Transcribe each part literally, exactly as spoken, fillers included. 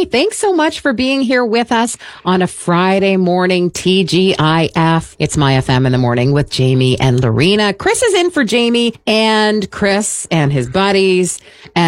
Hey, thanks so much for being here with us on a Friday morning T G I F. It's My F M in the morning with Jamie and Lorena. Chris is in for Jamie, and Chris and his buddies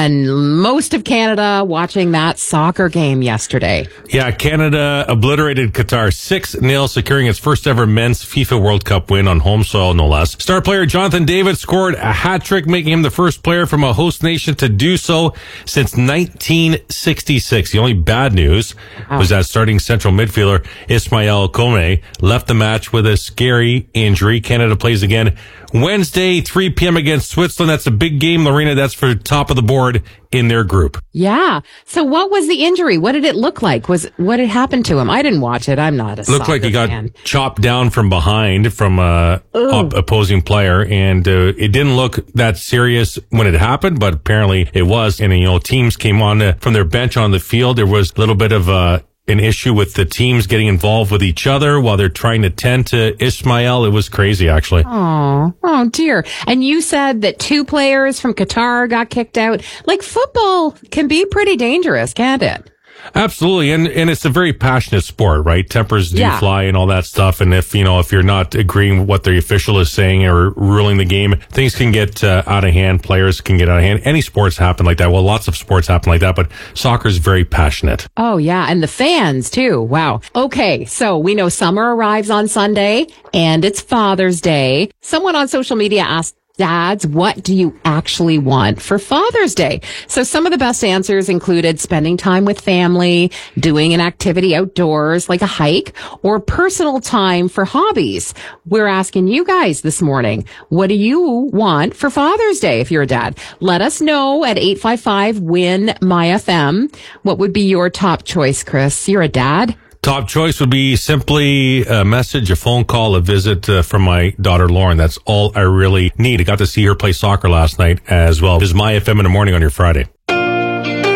and most of Canada watching that soccer game yesterday. Yeah, Canada obliterated Qatar six nil, securing its first ever men's FIFA World Cup win on home soil, no less. Star player Jonathan David scored a hat trick, making him the first player from a host nation to do so since nineteen sixty-six. The only bad news wow. was that starting central midfielder Ismail Kone left the match with a scary injury. Canada plays again Wednesday, three p.m. against Switzerland. That's a big game, Lorena. That's for top of the board in their group. Yeah. So what was the injury? What did it look like? Was what had happened to him? I didn't watch it. I'm not a Looked like he got fan. chopped down from behind from a op- opposing player, and uh, it didn't look that serious when it happened, but apparently it was. And, you know, teams came on uh, from their bench on the field. There was a little bit of uh, an issue with the teams getting involved with each other while they're trying to tend to Ismail. It was crazy, actually. Oh, oh dear. And you said that two players from Qatar got kicked out. Like, football can be pretty dangerous, can't it? Absolutely. And and it's a very passionate sport, right? Tempers do yeah. fly and all that stuff. And if, you know, if you're not agreeing with what the official is saying or ruling the game, things can get uh, out of hand. Players can get out of hand. Any sports happen like that. Well, lots of sports happen like that, but soccer is very passionate. Oh, yeah. And the fans, too. Wow. Okay. So we know summer arrives on Sunday and it's Father's Day. Someone on social media asked, dads, what do you actually want for Father's Day? So some of the best answers included spending time with family, doing an activity outdoors like a hike, or personal time for hobbies. We're asking you guys this morning, what do you want for Father's Day if you're a dad? Let us know at eight five five, W I N, M Y F M. What would be your top choice, Chris? You're a dad? Top choice would be simply a message, a phone call, a visit uh, from my daughter, Lauren. That's all I really need. I got to see her play soccer last night as well. This is My F M in the morning on your Friday.